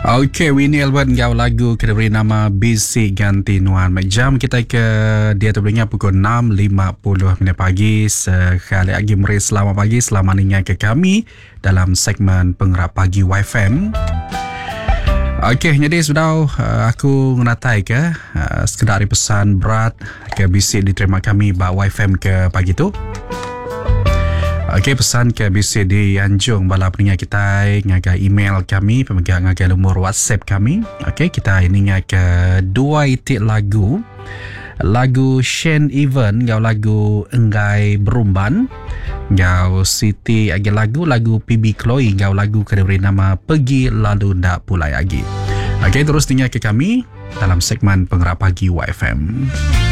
Okey, Winnie Albert ngau lagu kita beri nama Bisik Ganti Nuan. Jam kita ke dia terbelinya pukul 6.50 pagi. Sekali lagi meri selamat pagi, selamat mendengar ke kami dalam segmen Pengerap Pagi YFM. Okey, jadi sudah aku menatai ke sekedar pesan berat ke bisik diterima kami bak YFM ke pagi tu. Okey, pesan ke bisik di Anjung bala pendengar kita ngagai email kami, pemegang ngagai nombor WhatsApp kami. Okey, kita ini ke dua itik lagu Shane Even ngau lagu Enggai Berumban, ngau Siti agi lagu PB Chloe ngau lagu ke diberi nama Pergi Lalu Ndak Pulai Lagi. Okey, terus dengar ke kami dalam segmen Pengerap Pagi YFM.